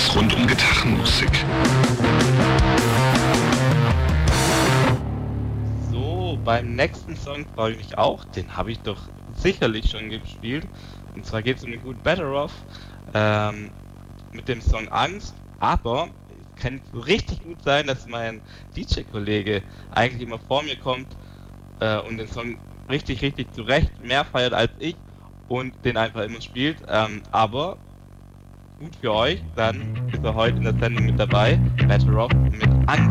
alles rund um Gitarrenmusik. So, beim nächsten Song freue ich mich auch. Den habe ich doch sicherlich schon gespielt. Und zwar geht es um den guten Better Off mit dem Song Angst. Aber es kann richtig gut sein, dass mein DJ-Kollege eigentlich immer vor mir kommt und den Song richtig zu Recht mehr feiert als ich und den einfach immer spielt. Aber gut für euch, dann ist er heute in der Sendung mit dabei. Better Off mit Angst.